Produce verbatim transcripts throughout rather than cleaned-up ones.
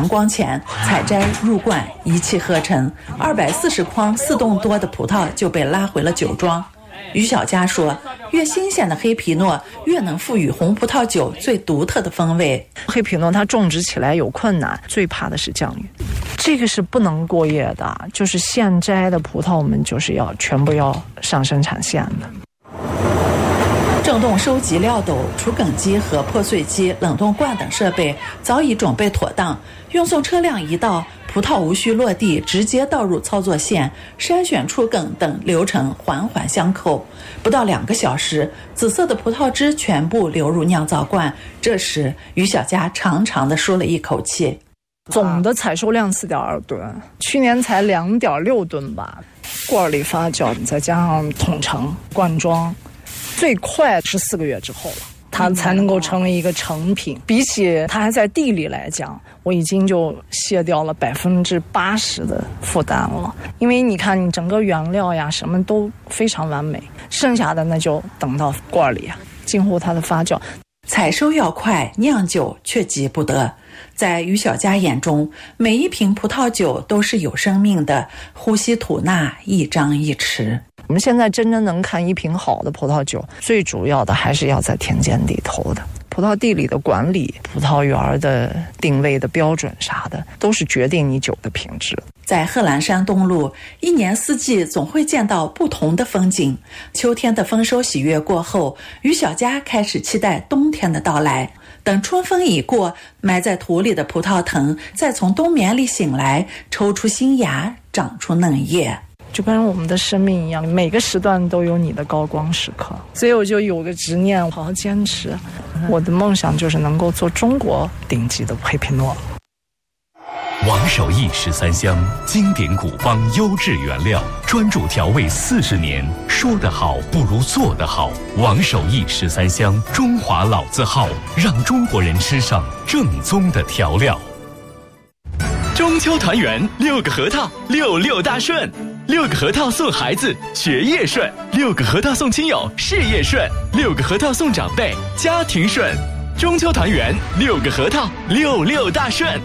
阳光前采摘入罐，一气呵成，二百四十筐四吨多的葡萄就被拉回了酒庄。于小佳说，越新鲜的黑皮诺越能赋予红葡萄酒最独特的风味。 黑皮诺它种植起来有困难，最怕的是降雨，这个是不能过夜的，就是现摘的葡萄我们就是要全部要上生产线的。 正冻收集料斗、除梗机和破碎机、冷冻罐等设备早已准备妥当，运送车辆一到，葡萄无需落地，直接倒入操作线，筛选出梗等流程环环相扣。不到两个小时，紫色的葡萄汁全部流入酿造罐。这时，于小佳长长的舒了一口气。 总的采收量 四点二吨，去年才 两点六吨吧。罐里发酵，再加上桶盛灌装，最快是四个月之后了，它才能够成为一个成品。比起它还在地里来讲，我已经就卸掉了百分之八十的负担了。因为你看，你整个原料呀什么都非常完美，剩下的那就等到罐里啊，今后它的发酵。 采收要快，酿酒却急不得。在于小佳眼中，每一瓶葡萄酒都是有生命的，呼吸吐纳，一张一弛。 我们现在真正能看一瓶好的葡萄酒，最主要的还是要在田间地头的。葡萄地里的管理、葡萄园的定位的标准啥的，都是决定你酒的品质。 在贺兰山东路，一年四季总会见到不同的风景。秋天的丰收喜悦过后，于小佳开始期待冬天的到来。等春风已过，埋在土里的葡萄藤再从冬眠里醒来，抽出新芽，长出嫩叶。 就跟我们的生命一样，每个时段都有你的高光时刻，所以我就有个执念，好好坚持。我的梦想就是能够做中国顶级的黑皮诺。 王守义十三香，经典古方，优质原料，专注调味四十年，说得好不如做得好。王守义十三香，中华老字号，让中国人吃上正宗的调料。 中秋团圆，六个核桃，六六大顺。六个核桃送孩子学业顺，六个核桃送亲友事业顺，六个核桃送长辈家庭顺。中秋团圆，六个核桃，六六大顺。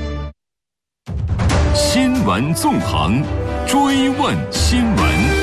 新闻纵横，追问新闻。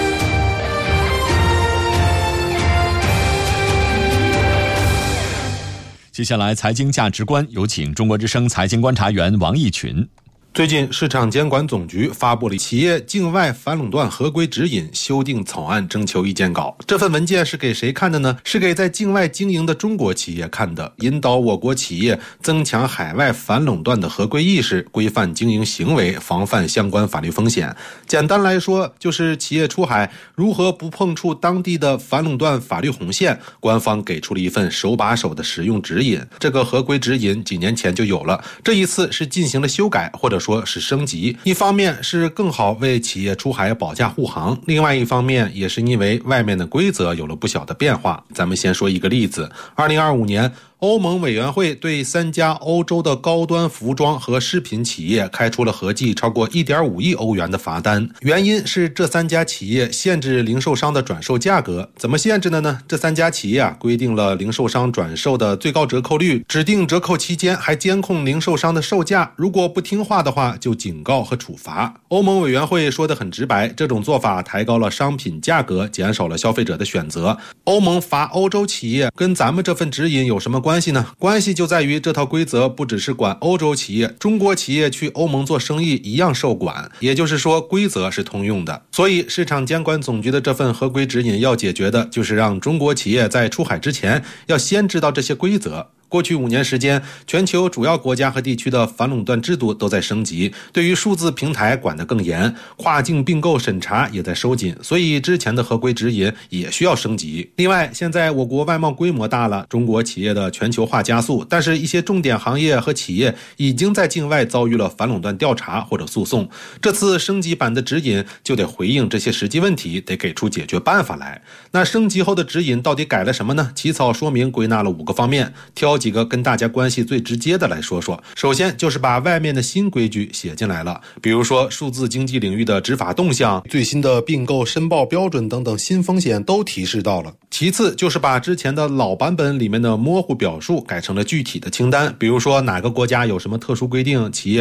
接下来财经价值观，有请中国之声财经观察员王毅群。 最近，市场监管总局发布了企业境外反垄断合规指引修订草案征求意见稿。这份文件是给谁看的呢？是给在境外经营的中国企业看的，引导我国企业增强海外反垄断的合规意识，规范经营行为，防范相关法律风险。简单来说，就是企业出海如何不碰触当地的反垄断法律红线，官方给出了一份手把手的使用指引。这个合规指引几年前就有了，这一次是进行了修改，或者说是升级。一方面是更好为企业出海保驾护航，另外一方面也是因为外面的规则有了不小的变化。咱们先说一个例子，二零二五年欧盟委员会对三家欧洲的高端服装和饰品企业开出了合计超过 一点五亿欧元的罚单，原因是这三家企业限制零售商的转售价格。怎么限制的呢？这三家企业啊，规定了零售商转售的最高折扣率，指定折扣期间还监控零售商的售价，如果不听话的话就警告和处罚。欧盟委员会说得很直白，这种做法抬高了商品价格，减少了消费者的选择。欧盟罚欧洲企业跟咱们这份指引有什么关系呢？关系就在于这套规则不只是管欧洲企业，中国企业去欧盟做生意一样受管，也就是说规则是通用的。所以市场监管总局的这份合规指引要解决的就是让中国企业在出海之前要先知道这些规则。过去五年时间，全球主要国家和地区的反垄断制度都在升级，对于数字平台管得更严，跨境并购审查也在收紧，所以之前的合规指引也需要升级。另外，现在我国外贸规模大了，中国企业的全球化加速，但是一些重点行业和企业已经在境外遭遇了反垄断调查或者诉讼。这次升级版的指引就得回应这些实际问题，得给出解决办法来。那升级后的指引到底改了什么呢？起草说明归纳了五个方面，挑几个跟大家关系最直接的来说说。首先就是把外面的新规矩写进来了，比如说数字经济领域的执法动向、最新的并购申报标准等等新风险都提示到了。其次就是把之前的老版本里面的模糊表述改成了具体的清单，比如说哪个国家有什么特殊规定，企业